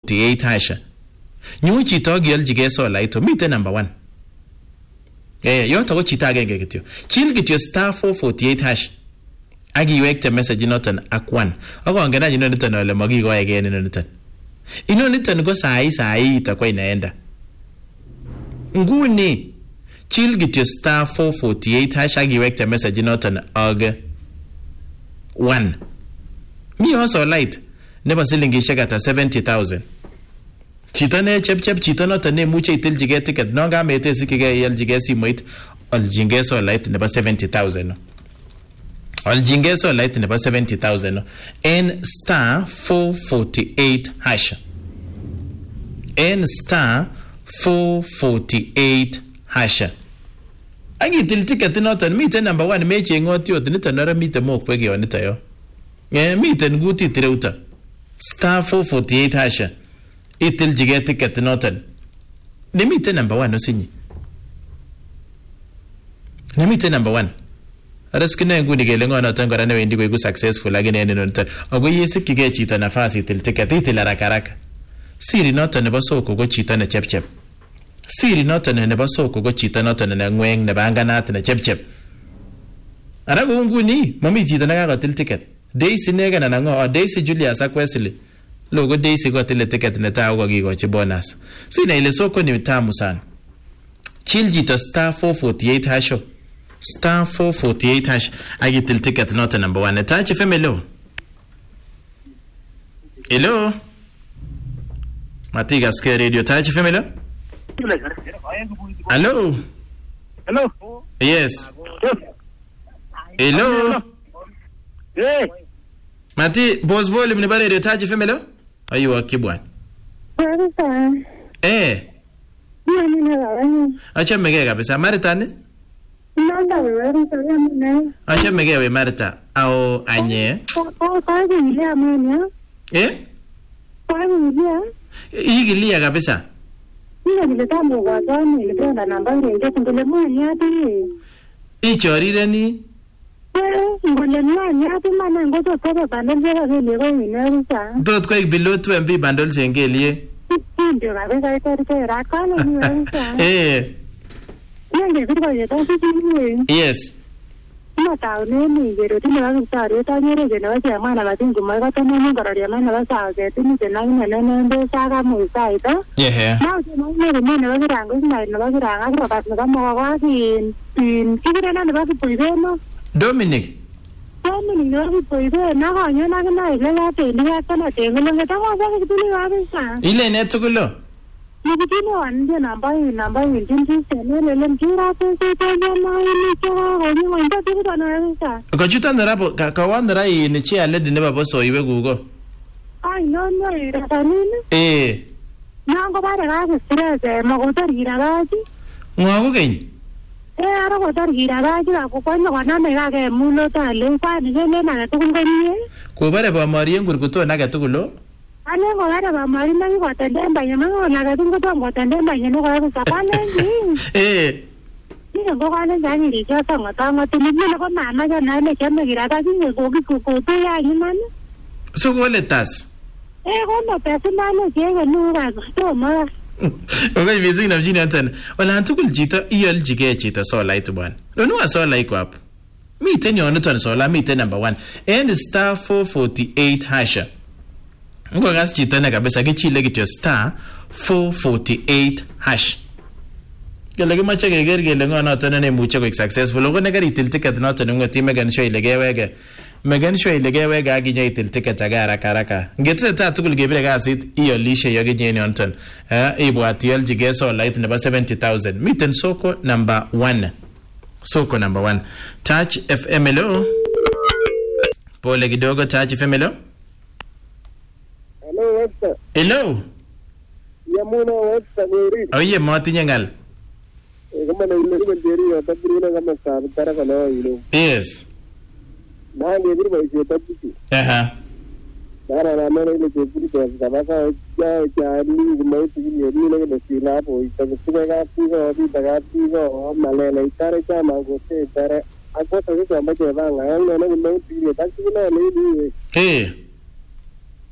448 hash. Nyu chito gialjige solait miten number 1. Yoto ko chito agenge kityo. Chill kityo star 448 hash. Agiwekte message noton ak 1. Akongen any inoniton ole makikoeken inoniton. Inoniton ko sai itakuwa inaenda. Nguni chill kityo star 448 hash agiwekte message noton ak 1. Mi also light nebo silingishek ata 70,000. Chito ne chep chito noton ne muche itiljige ticket no ga mete sikige iljige simoit oljinge solait nebo 70,000. Oljinge solait nebo 70,000 en star 448 hash. En star 448 hash. Agitil ticket noton miten number 1 meche ngoti ot niton nara miten mokwege onita yo. Miten guti tireuta. Star 448 hash. Itil jige ticket noton. Nemiten number 1 osinyi. Nemiten number 1. Araskine nguni gele ngonoton kora ne wendi koigu successful agine en noton. Ogo yesikige chito nafasi itil ticket itil haraka. Siri noton nebo soko ko chito ne chepchep. Siri noton nebo soko ko chito noton ne ngweng ne banganat ne chepchep. Ara ko nguni mami chito ne kakotil ticket. Daisy nega na ngo Daisy Julius ak Wesley. Logo Daisy ko tile ticket ne tao ko kikochi bonus. Sina ile soko ni tamu sana. Chill jita star 448 hash. Star 448 hash agitil ticket noton number 1. Touch FM hello. Hello. Matiga Sky Radio Touch FM hello. Hello. Hello. Yes. Hello. Hey. Mati boss volume ni bare Radio Touch FM hello. Ayo kibwan. Acha mege kabisa Marita ni? Acha mege we Marita au anye? Igilia kabisa. Ichorire ni? Tot kwa below 2 MB bundles engelie. Yes. Dominic. Ile netukulo. Kachuta ndarapo kawandara ni chia ledi neba boso iwe gugo. Ay no rasalini. Nango bare ga stress magotar giragaji. Ngwago kenyi. Ara gotar giragaji ko kwano kana mega ke mulo tale kwa ni le na tukunganie. Ko bare ba mariyen gurguto na ga tukulo. Ale ko bare ba mari na ko tendemba nyama na ga tungo to tendemba nyano ko sapale ni. Ni ngo kana jani ri ja to ngata tuni ni ko mama ja na le kemme giragaji ni ko ko to ya ni man. So ko letas. Ko personal ke no ga to ma. Okay, busy na mjini antena. Wala antukul jita iyal jige jita so light bwan. Don't know so like up. Me ten you on so la me ten number 1. And star 448 hash. Ngo gas jita na kabisa kichile gityo star 448 hash. Gele macha gele ngona tona ne muche ko successful. Ngo ne gari til ticket not no ngati megan show ilegewege. Megan show ilegewege aginya itil ticket agara karaka. Ngetse ta tukul gebire gasit iyo lishe yoge jeni onton. Ibwati LGG so light number 70,000. Mitten soko number 1. Soko number 1. Touch FM hello. Pole kidogo Touch FM hello. Hello Webster. Hello. Yamuna Webster ngori. Oye moti nyangal. Kama na ile ndiri ya tabiri kama sabu taraka na ile. Yes. Na ngiri ba ije tabiti. Dara na mene ile kuri kwa sababu ya ni mauti ni ile ile sila po itakuwa gapigo bidagapigo malele itare chama gote tare akota hizo ambacho vanga yani na mauti ile basi na ile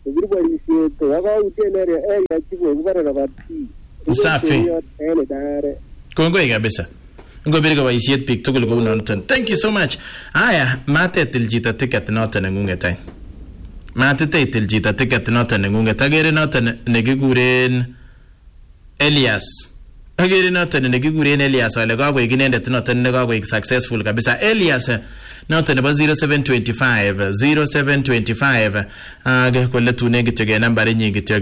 Safi. Kongoi kabisa. Ngobiri kwa isiet pik tugul ko unoton. Thank you so much. Aya, matetil chito ticket noton nengunget ay. Matetil chito ticket noton nengunget. Agere noton nekikuren Elias. Agere noton nekikuren Elias wale kakoik inendet noton nekakoik successful kabisa. Elias noton nebo 0725 age kole tune kityo nambari nyi kityo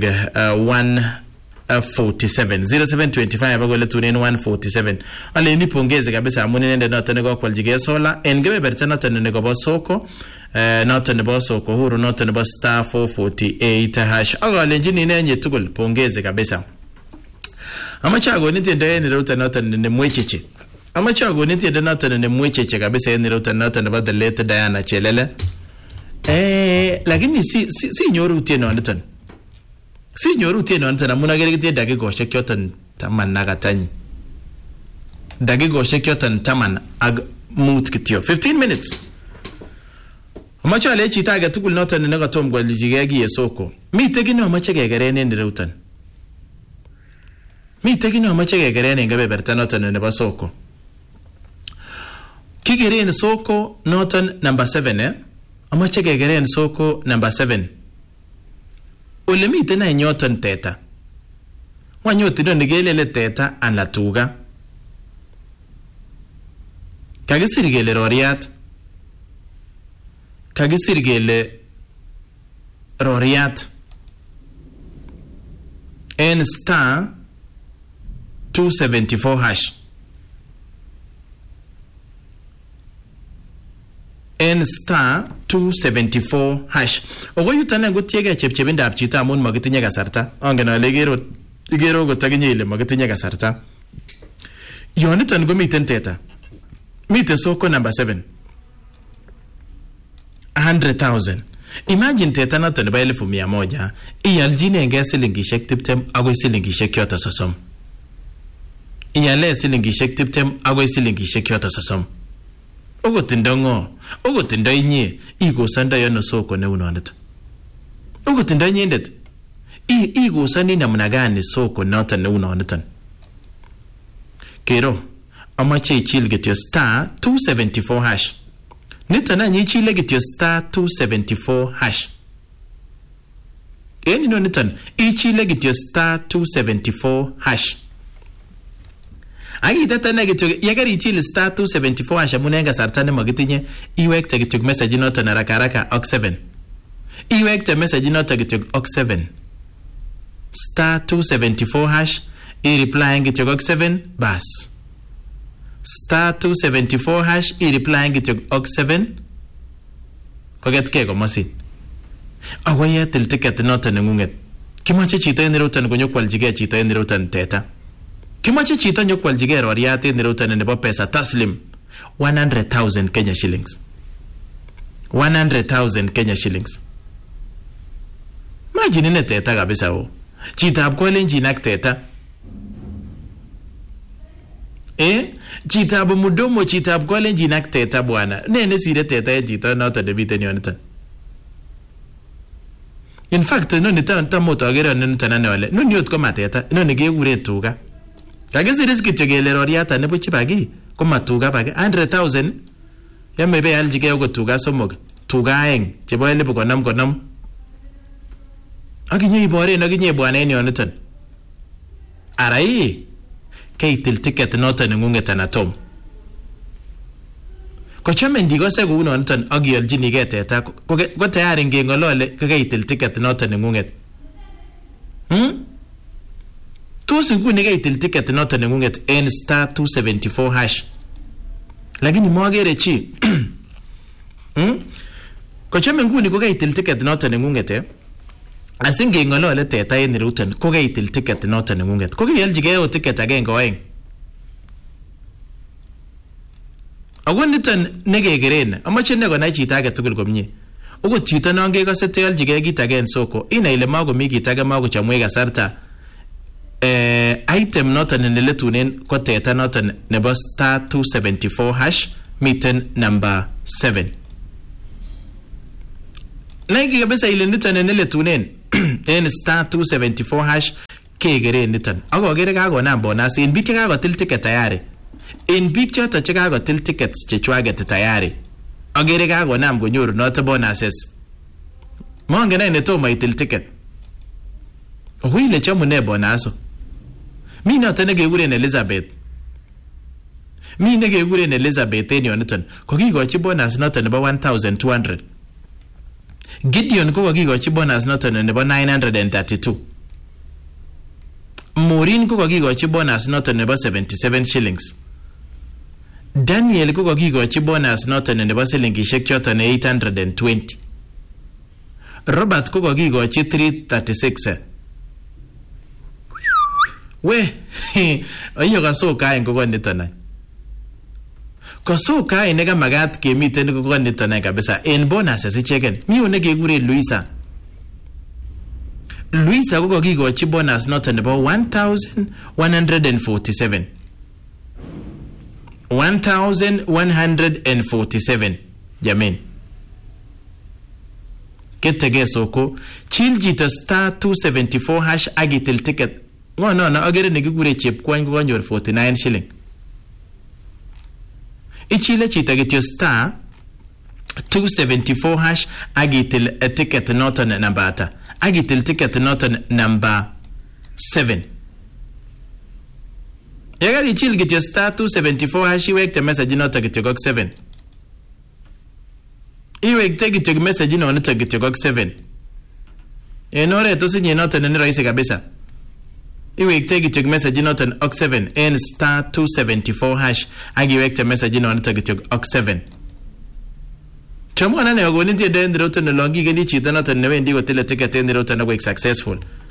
147 0725 akole tunen 147 ale ni pongeze kabisa amun inende noton nekakwalchige sola en kebeberta noton nekobo soko noton nebo soko huru noton nebo star 448 hash akalenjini inenye tugul pongeze kabisa. Amache agonin tiendo en ruta noton nemwecheche. Amache agonin tiendo noton nemwecheche kabisa en ruta noton nebo the late Diana Chelele. Lakini si nyoru tiendo noton. Si nyoru tiendo noton amun agere kitie dakikoshek choton taman nakatanyi. Dakikoshek choton taman ag mut kityo 15 minutes. Amache ale chito age tugul noton nekatom kwaljige gi soko. Mite kino amache kegeren en rutan. Mite kino amache kegeren en kebeberta noton nebo soko. Kigeren soko noton number 7 amache kegeren soko number 7. Ole mite na nyoton teta. Wanyoti no nigelele teta an la tuga. Kagisir gele roriat. Kagisir gele roriat. En star 274 hash. En star 274 hash. Ogo yutane ngotiege chepchebindab chito amun makitinye kasarta. Ongen ale igero gotaginye ile makitinye kasarta. Yoniton gomiten teta. Mite soko number 7. 100,000. Imagine teta nato nebo 1,100. Iyaljine enge silingishek 20 agoi silingishek yoto sosom. Iyale silingishek 20 agoi silingishek yoto sosom. Ogotindo ngo, ogotindo inye, igosanda yono soko ne unonito. Ogotindo inyendet, igosani namna gani soko noton ne unonito. Kero, amache ichil getyo star 274 hash. Nito na nyichile getyo star 274 hash. Eni no niton, ichile getyo star 274 hash. Agi tata na getyo yagari ichil star 274 hash amunenga sartane makitinye iwekte getyo message noton haraka ok 7. Iwekte message noton getyo ok 7. Star 274 hash i-reply getyo ok 7 bas. Star 274 hash i-reply getyo ok 7 kogetke komosin. Awayetil ticket noton nengunget. Kimache chito en rutan konyokwalchige chito en rutan teta. Kimache chito nyokwalchige roriat en rutan nebo pesa taslim 100,000 Kenya shillings. 100,000 Kenya shillings. Imagine ne teta kabisa o. Chito abkolenjin ak teta. Chito abu mudomo chito abkolenjin ak teta bwana. Ne sire teta en chito noton nebiten yoniton. In fact, no nitan tamoto agera no tanane wale. No niot ko mateta, no negekure tuga. Kagesi riski tegele roriata nebo chibagi ko matuga bage 100,000. Yame be aljige go tuga somog. Tuga aeng chebo ele konam. Aginye ibore no ginye bwana en yoniton. Arai keitil ticket noton ngunget anatom. Kochame ndigose ko unoniton agiyoljinige teta ko tayari ngengolole kageitil ticket noton nengunget. Tos nguni kageitil ticket noton nengunget en star 274 hash. Lakini magere chi. Kochame nguni ko kageitil ticket noton nengunget asingengolole teta en rutan ko kageitil ticket noton nengunget. Ko kageyoljige o ticket agenge oeng. Agon niton negegeren amache ne konai chito age tugul komie. Ogo chito nange kase teoljige kit age en soko ina ile makomi kit age makochamwe kasarta item noton neletunen ko teta noton nebo star 274 hash miten number 7. Naiki kabisa ile niton neletunen en star 274 hash kegere niton. Ako gere kagonam bonus en biik chekagotil ticket tayari. En biik choto chekagotil tickets chechwaget tayari. Agere kagonam konyoru noto bonuses. Mongen ene tomo itil ticket. Huile chamune bonaso. Mi noto nekekuren Elizabeth. Mi nekekuren Elizabeth en yoniton. Kokikochi bonus noto nebo 1200. Gideon ko kokikochi bonus noton nebo 932. Maureen ko kokikochi bonus noton nebo 77 shillings. Daniel ko kokikochi bonus noton nebo silingishek choton 820. Robert ko kokikochi 336. We, ayo kasoka en kokoniton. Kosoka inega magat kemiten kokoniton kabisa en bonuses icheken. Mi one kekure Luisa. Luisa ko kokikochi bonus noton nebo 1147. 1147 Jamin. Ketege soko chill jito star 274 hash agitil ticket. No agere nekikure chepkwany ko kanyor 49 shilling. Ichile chito kityo star 274 hash agitil a ticket noton number ata. Agitil ticket noton number 7. Yagari chill kityo star 274 hash iwekte message noton kityo kok 7. Iwekte kityo message noton kityo kok 7. Enore to sinye noton ni rahisi kabisa. Iwekte kityo message noton ok 7 en star 274 hash agiwekte message noton kityo ok 7. Chamo anane ogonin tie den roton longi geni chita noton newendi kotile ticket en roton no successful.